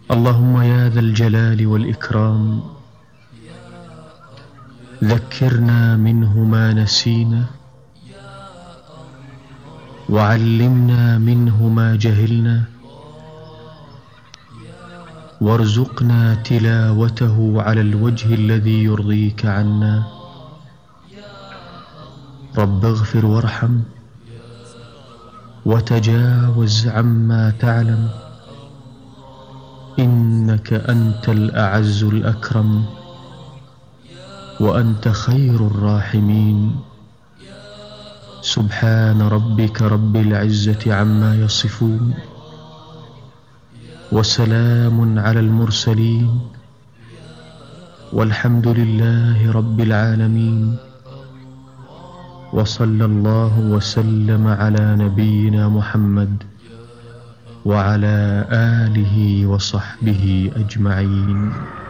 اللهم يا ذا الجلال والإكرام، ذكرنا منه ما نسينا، وعلمنا منه ما جهلنا، وارزقنا تلاوته على الوجه الذي يرضيك عنا. رب اغفر وارحم، وتجاوز عما تعلم، إنك أنت الأعز الأكرم، وأنت خير الراحمين. سبحان ربك رب العزة عما يصفون، وسلام على المرسلين، والحمد لله رب العالمين. وصلى الله وسلم على نبينا محمد وعلى آله وصحبه أجمعين.